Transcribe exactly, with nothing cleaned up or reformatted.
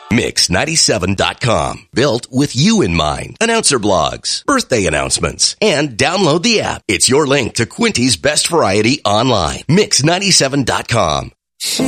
Mix ninety-seven dot com. Built with you in mind. Announcer blogs, birthday announcements, and download the app. It's your link to Quinty's best variety online. Mix ninety-seven dot com. She